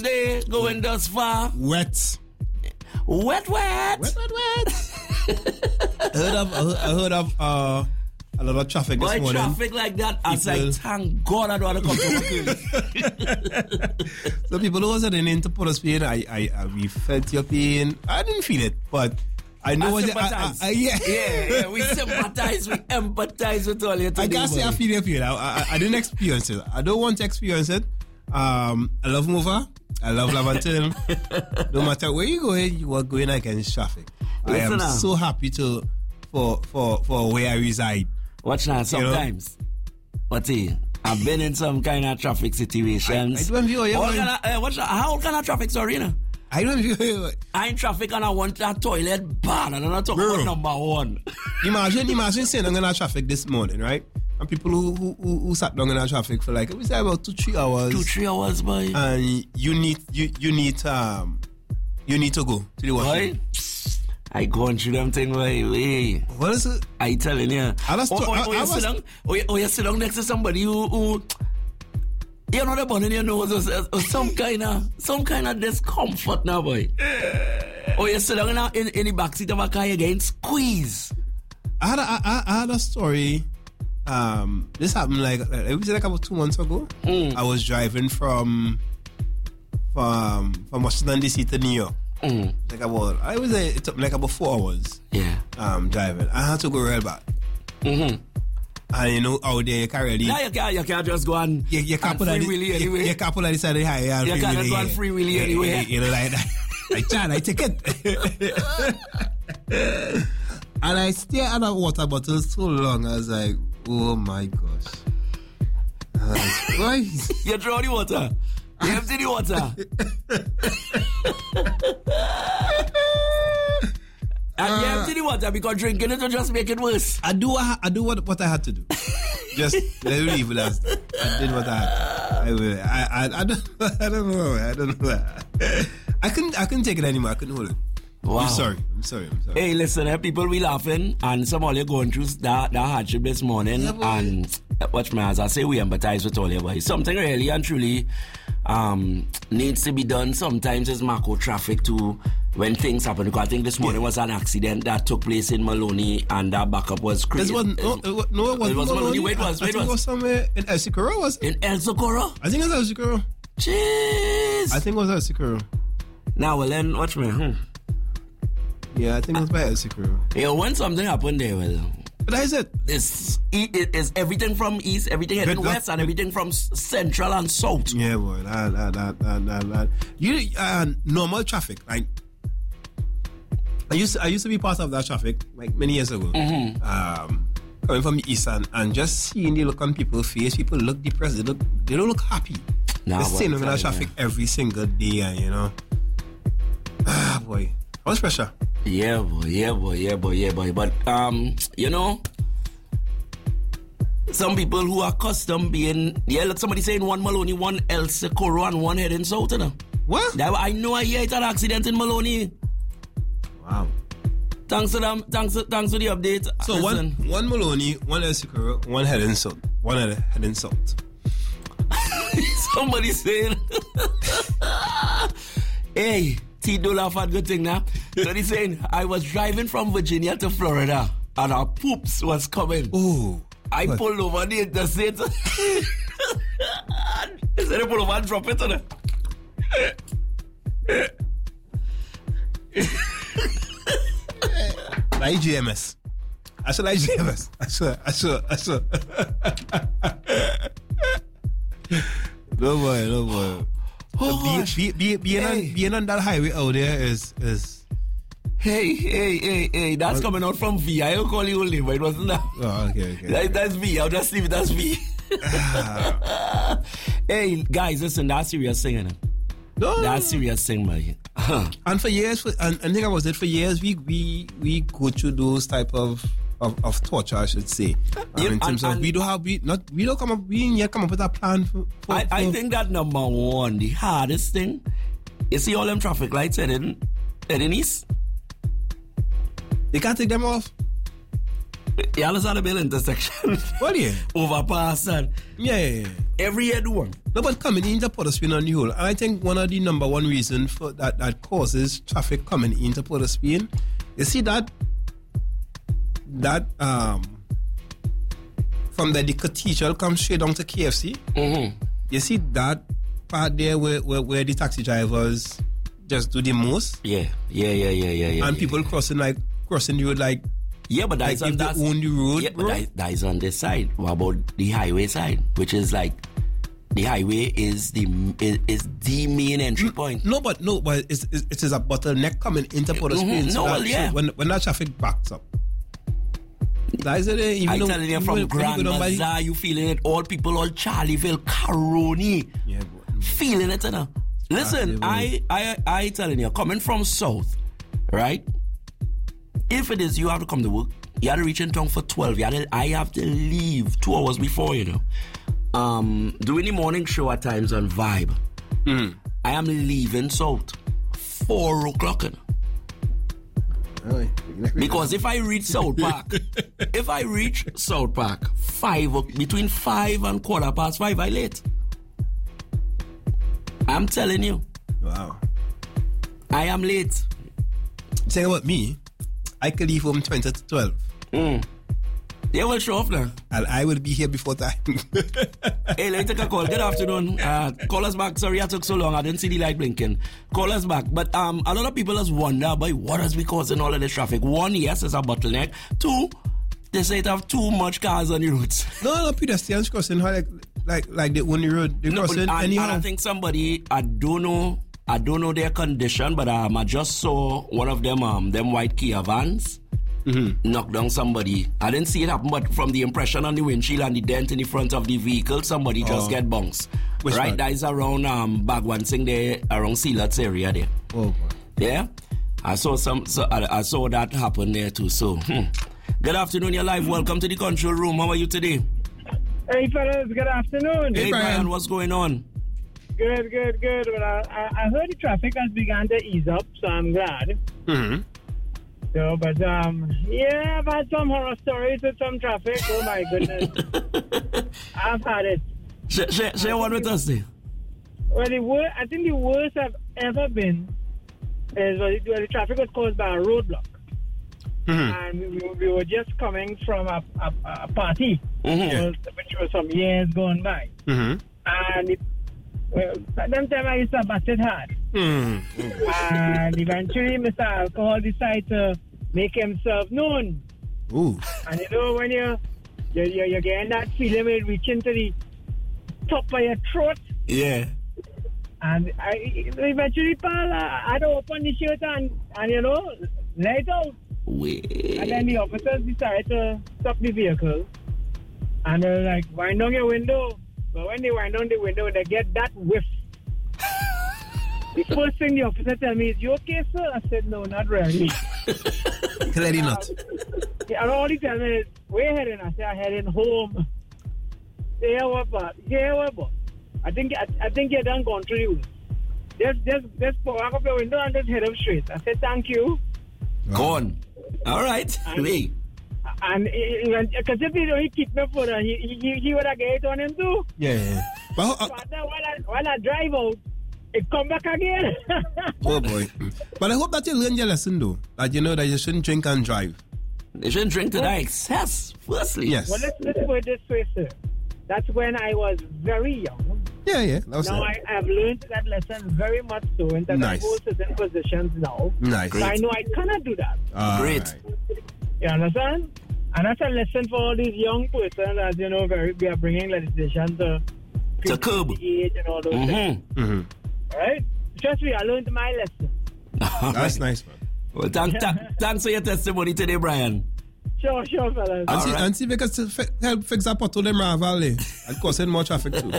day going thus far? Wet. Wet. I heard of a lot of traffic this morning. Traffic like that. I was like, thank God I don't want to come to So people who was in to put us pain, we felt your pain. I didn't feel it, but I know what yeah, we sympathize, we empathize with all your today. I can't say I feel your pain. I didn't experience it. I don't want to experience it. I love Mova. I love Lavantil. No matter where you go, you are going against traffic. I am so happy for where I reside. Watch now, sometimes. But I've been in some kind of traffic situations. I don't view you. How kind of traffic, sorry, you know? I don't view I'm in traffic and I want that toilet bad. And I'm not talking about number one. Imagine saying I'm going to traffic this morning, right? And people who sat down in our traffic for like, it was about 2-3 hours. 2-3 hours, boy. And you need to go to the washroom. I going through them thing, boy. What is it? I telling you. You sit down next to somebody who you know the bun in your nose or some kind of discomfort now, boy. Or you sit down in the backseat of a car again, squeeze. I had a story. This happened it was like about 2 months ago. I was driving from Washington DC to New York. It took like about 4 hours. Yeah. Driving. I had to go real back. And you know out there you can't really. Yeah, you can't just go and you can't put free wheelie anyway. You can't put on the side of the highway. You can't just go and free wheelie anyway. You know like that. I take it. And I stare at that water bottle so long. I was like, oh my gosh. Why? You draw the water. You empty the water. And you empty the water because drinking it will just make it worse. I do what I had to do. Just let me leave it as that. I did what I had to. I don't know. I couldn't take it anymore. I couldn't hold it. Wow. I'm sorry. Hey, listen, people, we laughing, and some of you going through that hardship this morning, and watch me as I say, we empathize with all your boys. Something really and truly needs to be done. Sometimes it's macro traffic too when things happen. Because I think this morning was an accident that took place in Maloney, and that backup was crazy. It wasn't Maloney. Wait, I think it was somewhere in El Socorro, was it? In El Socorro? I think it was El Socorro. Jeez. I think it was El Socorro. Now, well then, watch me. Yeah, I think it was by El Socorro. Yeah, when something happened there, But I said it is everything from east, everything heading west, and everything from central and south. Yeah, boy, that. You normal traffic, like I used to be part of that traffic like many years ago. Coming from the east and just seeing the look on people's face, people look depressed. They don't look happy. They're sitting in that traffic every single day, and you know, boy, how much pressure? Yeah, boy. But, you know, some people who are accustomed being, look, somebody saying one Maloney, one El Socorro, and one heading south, you know. What? I know I hear it an accident in Maloney. Wow. Thanks to them, thanks to the update. So one Maloney, one El Socorro, one heading south. Somebody saying, hey, T-Do laugh at good thing now. So he's saying, I was driving from Virginia to Florida and our poops was coming. Ooh. I pulled over the interstate. He said, I pull over and drop it on it. Like GMS. I saw like GMS. I saw. No boy. Being on that highway out there is. Hey, that's coming out from V. I don't call you only, but it wasn't that. Oh, okay. That's V. I'll just leave it as V. Hey, guys, listen, that's serious thing, No. That's serious thing, man. And for years, I think I was it for years, we go through those type of torture, I should say. In terms of we don't come up with a plan for I think that number one, the hardest thing, you see all them traffic lights heading east? They can't take them off. You understand the bill intersection? Well, yeah. Overpass and Yeah. every year do one. No, but coming into Port of Spain on the whole, and I think one of the number one reason for that causes traffic coming into Port of Spain, you see that from the cathedral comes straight down to KFC. Mm-hmm. You see that part there where the taxi drivers just do the most. Yeah. And people crossing the road like. Yeah, but that's like on that. Own the road, yeah, bro. but that is on this side. What about the highway side, which is like the highway is the main entry point. No, but it is a bottleneck coming into Port of Spain. No, well, yeah. So when that traffic backs up, that is it. I'm telling you, from Grand Bazaar, you feeling it. All people, all Charlieville, Caroni, feeling it. You know? Listen, I telling you, coming from south, right? If it is you have to come to work, you have to reach in town for 12. I have to leave 2 hours before, you know. Doing the morning show at times on Vibe. I am leaving south 4 o'clock. You know? Because if I reach South Park, between 5 and 5:15, I late. I'm telling you. Wow. I am late. Saying about me, I could leave home 20 to 12. Yeah, well, show off now. And I will be here before time. Hey, let me take a call. Good afternoon. Call us back. Sorry I took so long. I didn't see the light blinking. Call us back. But a lot of people just wonder, boy, what has been causing all of this traffic? 1, yes, it's a bottleneck. 2, they say it have too much cars on the roads. No, pedestrians crossing like they own the road. They crossing anyhow. And I think somebody, I don't know their condition, but I just saw one of them white Kia vans knock down somebody. I didn't see it happen, but from the impression on the windshield and the dent in the front of the vehicle, somebody just get bounced. Which right, one? that is around Bagwansing there, around Sealat's area there. Oh boy. Yeah, I saw I saw that happen there too. So, good afternoon, you're live. Welcome to the control room. How are you today? Hey fellas, good afternoon. Hey Brian, what's going on? Good. Well, I heard the traffic has begun to ease up, so I'm glad. So, but yeah, I've had some horror stories with some traffic. Oh my goodness, I've had it. Share one with us, there. Well, I think the worst I've ever been is where the traffic was caused by a roadblock, and we were just coming from a party, which was some years going by, and at that time I used to bat it hard. And eventually Mr. Alcohol decided to make himself known. Ooh. And you know when you're getting that feeling when reaching to the top of your throat. Yeah. And eventually I had to open the shirt and you know, let it out. Wait. And then the officers decided to stop the vehicle. And they were like, wind down your window. But when they wind down the window, they get that whiff. The first thing the officer tell me is, you okay, sir? I said, no, not really. Clearly not. And all he tell me is, where you heading? I said, I'm heading home. Yeah, what? I think you're done gone through the Just walk up your window and just head up straight. I said, thank you. Gone. All right. And because if he don't keep me for that, he would have get it on him too. Yeah. But while I drive out, it come back again. Oh boy. But I hope that you learn your lesson though. That you know that you shouldn't drink and drive. They shouldn't drink to that excess, firstly. Yes. Well, let's put it this way, sir. That's when I was very young. Yeah. Now I have learned that lesson very much so, and that I hold certain positions now. Nice. So I know I cannot do that. Great. Right. You understand? And that's a lesson for all these young persons, as you know, we are bringing legislation to curb the age and all those things. Right? Trust me, I learned my lesson. That's nice, man. Well, thanks for your testimony today, Brian. Sure, fellas. And see if we can help fix that pothole in Mara Valley and causing more traffic too.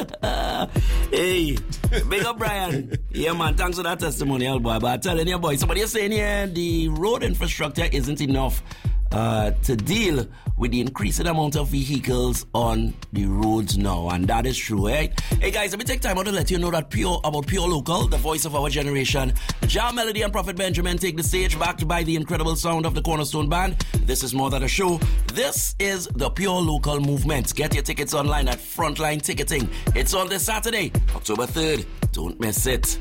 Hey, big up, Brian. Yeah, man, thanks for that testimonial, boy. But I'm telling you, boy, somebody is saying here the road infrastructure isn't enough. to deal with the increasing amount of vehicles on the roads now, and that is true, right? Hey guys, let me take time out to let you know that Pure Local, the voice of our generation. Jah Melody and Prophet Benjamin take the stage, backed by the incredible sound of the Cornerstone Band. This is more than a show. This is the Pure Local movement. Get your tickets online at Frontline Ticketing. It's on this Saturday, October 3rd. Don't miss it.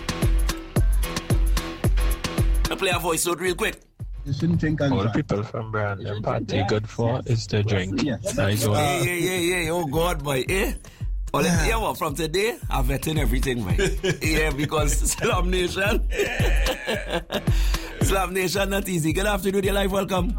I'll play a voice note real quick. You shouldn't drink and All drive. people from Brandon party good for is to drink. Yes. Nice one. Yeah. Oh God, boy. Yeah, well, from today, I'm vetting everything, boy. Yeah, because Slum Nation. Slum Nation, not easy. Good afternoon, dear life. Welcome.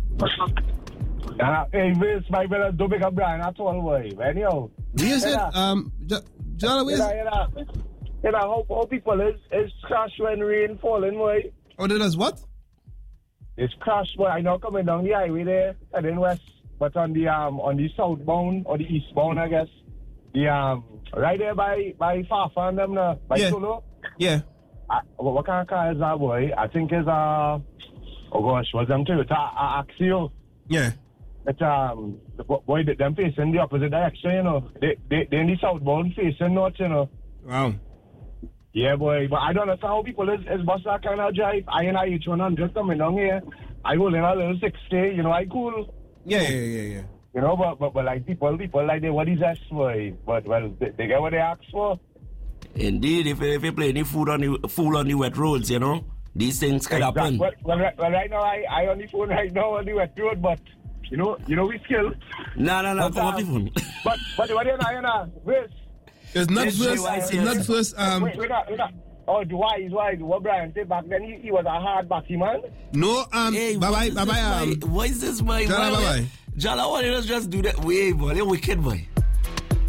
Hey, Vince, my brother, don't make a brand at all, boy. Anyhow. You said, John, how people is crash when rain falling, boy. Oh, that is what? It's crash, boy. I know coming down the highway there, and then west, but on the southbound or the eastbound, I guess. The right there by Fafa and them, by Solo. Yeah. What kind of car is that, boy? I think it's oh gosh, was them Toyota Axio. Yeah. But boy, them facing the opposite direction, you know. They in the southbound facing north, you know. Wow. Yeah, boy, but I don't understand how people is bust that kind of drive. I and I each 100 coming down here. I go in a little 60, you know, I cool. Yeah. You know, but like people like they what is that boy? But well, they get what they ask for. Indeed, if you play any fool on the wet roads, you know, these things can happen. Well, right now I on the phone right now on the wet road, but you know we skill. No, come on, people. But what you know, Chris? It's not first. Wait. Oh, why? What Brian said back then, he was a hard backy man. No, hey, bye. What is this, boy? Bye. Jala, why don't you just do that way, boy? You're wicked, boy.